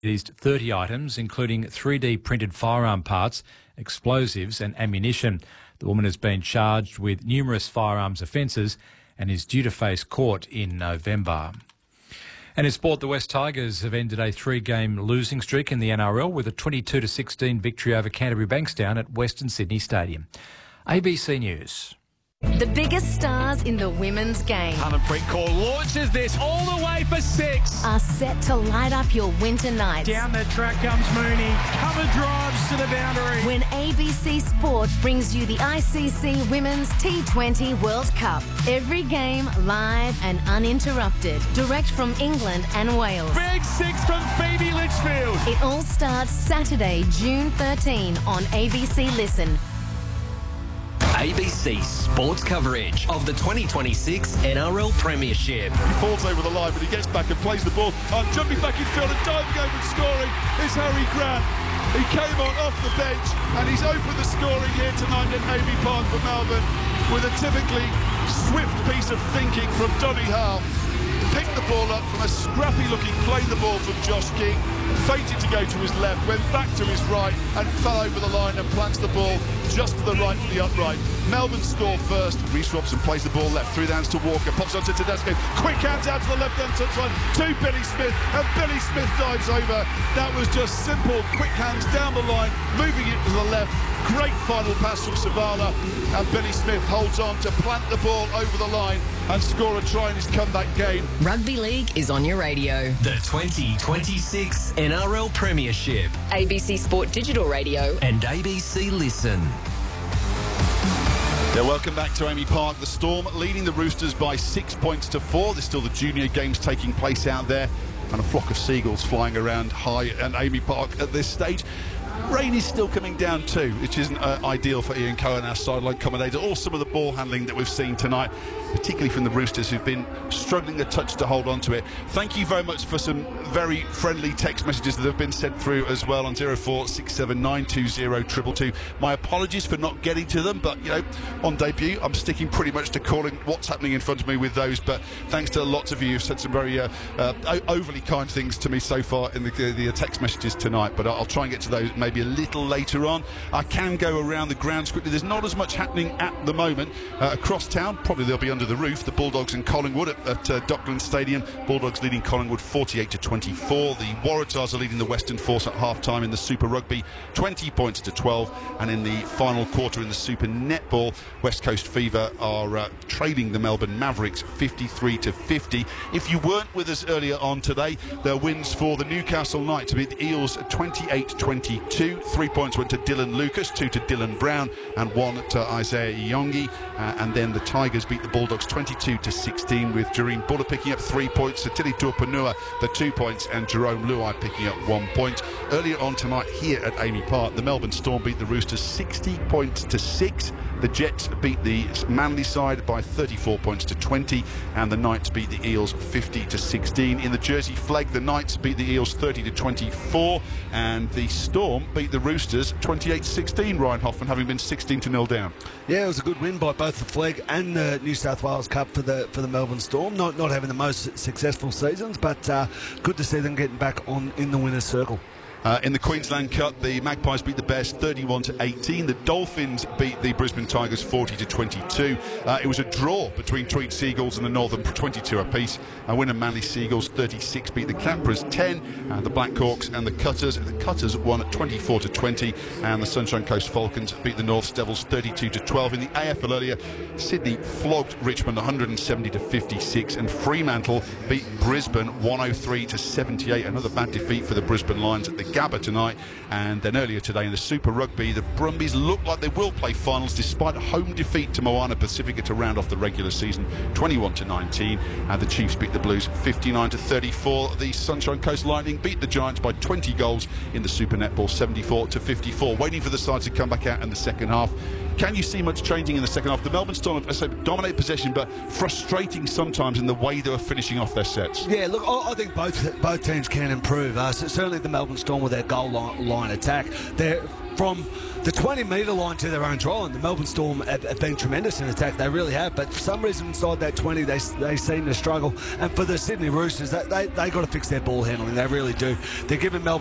seized 30 items, including 3D printed firearm parts, explosives and ammunition. The woman has been charged with numerous firearms offences and is due to face court in November. And in sport, the West Tigers have ended a 3-game losing streak in the NRL with a 22-16 victory over Canterbury Bankstown at Western Sydney Stadium. ABC News. The biggest stars in the women's game Harmanpreet Kaur launches this all the way for 6. are set to light up your winter nights. Down the track comes Mooney. Cover drives to the boundary. When ABC Sport brings you the ICC Women's T20 World Cup. Every game live and uninterrupted. Direct from England and Wales. Big 6 from Phoebe Litchfield. It all starts Saturday, June 13 on ABC Listen. ABC Sports coverage of the 2026 NRL Premiership. He falls over the line, but he gets back and plays the ball. Jumping back in field and diving over and scoring is Harry Grant. He came on off the bench and he's opened the scoring here tonight at AB Park for Melbourne with a typically swift piece of thinking from Donny Hale. Picked the ball up from a scrappy looking, played the ball from Josh King, feinted to go to his left, went back to his right and fell over the line and plants the ball just to the right of the upright. Melbourne score first. Reece Robson plays the ball left, through the hands to Walker, pops on to Tedesco, quick hands out to the left hand touchline to Billy Smith, and Billy Smith dives over. That was just simple, quick hands down the line, moving it to the left. Great final pass from Savala, and Billy Smith holds on to plant the ball over the line and score a try in his comeback game. Rugby League is on your radio. The 2026 NRL Premiership ABC Sport Digital Radio. and ABC Listen. Yeah, welcome back to Amy Park. The Storm leading the Roosters by 6 points to 4. There's still the junior games taking place out there and a flock of seagulls flying around high at Amy Park at this stage. Rain is still coming down too, which isn't ideal for Ian Cohen, our sideline commentator, or some of the ball handling that we've seen tonight, particularly from the Roosters, who've been struggling a touch to hold on to it. Thank you very much for some very friendly text messages that have been sent through as well on 046792022. My apologies for not getting to them, but, you know, on debut, I'm sticking pretty much to calling what's happening in front of me with those, but thanks to lots of you who've said some very overly kind things to me so far in the text messages tonight, but I'll try and get to those maybe a little later on. I can go around the grounds quickly. There's not as much happening at the moment. Across town, probably they'll be under the roof. The Bulldogs and Collingwood at Dockland Stadium. Bulldogs leading Collingwood 48-24. The Waratahs are leading the Western Force at half-time in the Super Rugby 20 points to 12. And in the final quarter in the Super Netball, West Coast Fever are trailing the Melbourne Mavericks 53-50. If you weren't with us earlier on today, there are wins for the Newcastle Knights to beat the Eels 28-22. 3 points went to Dylan Lucas, 2 to Dylan Brown and 1 to Isaiah Iongi. And then the Tigers beat the Bulldogs 22-16 with Jareen Buller picking up 3 points, Satili Tuapanua the 2 points and Jerome Luai picking up 1 point. Earlier on tonight here at Amy Park, the Melbourne Storm beat the Roosters 60 points to 6. The Jets beat the Manly side by 34 points to 20 and the Knights beat the Eels 50-16. In the Jersey Flegg, the Knights beat the Eels 30-24 and the Storm beat the Roosters 28-16, Ryan Hoffman, having been 16-0 down. Yeah, it was a good win by both the Flegg and the New South Wales Cup for the Melbourne Storm. Not having the most successful seasons, but good to see them getting back in the winner's circle. In the Queensland Cup, the Magpies beat the Bears 31-18. The Dolphins beat the Brisbane Tigers 40-22. It was a draw between Tweed Seagulls and the Northern 22 apiece. Winner Manly Seagulls 36 beat the Canberras 10. The Black Hawks and the Cutters. The Cutters won 24-20. And the Sunshine Coast Falcons beat the North Devils 32-12. In the AFL earlier, Sydney flogged Richmond 170-56. And Fremantle beat Brisbane 103-78. Another bad defeat for the Brisbane Lions at the Gabba tonight. And then earlier today in the Super Rugby, the Brumbies look like they will play finals despite a home defeat to Moana Pacifica to round off the regular season 21-19. And the Chiefs beat the Blues 59-34. The Sunshine Coast Lightning beat the Giants by 20 goals in the Super Netball 74-54. Waiting for the sides to come back out in the second half. can you see much changing in the second half? The Melbourne Storm, as I said, dominate possession, but frustrating sometimes in the way they were finishing off their sets. Yeah, look, I think both teams can improve. Certainly the Melbourne Storm with their goal line attack. They're from the 20-metre line to their own try line. The Melbourne Storm have been tremendous in attack. They really have. But for some reason inside that 20, they seem to struggle. And for the Sydney Roosters, they got to fix their ball handling. They really do. They're giving Melbourne